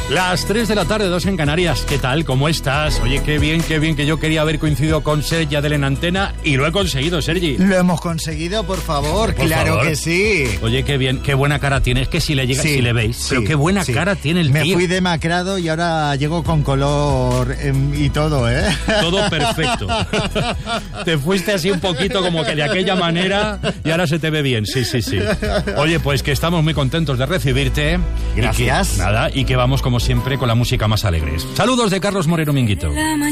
Las 3 de la tarde, 2 en Canarias. ¿Qué tal? ¿Cómo estás? Oye, qué bien, que yo quería haber coincidido con Sergi Adel en antena y lo he conseguido, Sergi. Lo hemos conseguido, por favor. Claro que sí. Oye, qué bien, qué buena cara tiene. Es que si le llega, si le veis, pero qué buena cara tiene el tío. Me fui demacrado y ahora llego con color y todo, ¿eh? Todo perfecto. Te fuiste así un poquito como que de aquella manera y ahora se te ve bien. Sí. Oye, pues que estamos muy contentos de recibirte. Gracias. Y que vamos como siempre con la música más alegre. Saludos de Carlos Moreno Minguito.